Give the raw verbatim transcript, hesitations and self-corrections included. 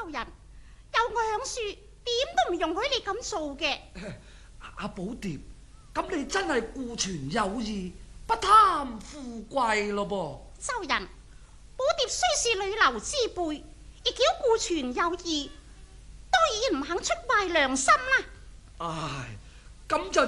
人，有我響樹，點都唔容許你咁做嘅。 阿寶蝶，咁你真係顧全有義，不貪富貴咯噃。 周人，寶蝶雖是女流之輩，亦叫顧全有義，當然唔肯出賣良心啦。 唉，咁就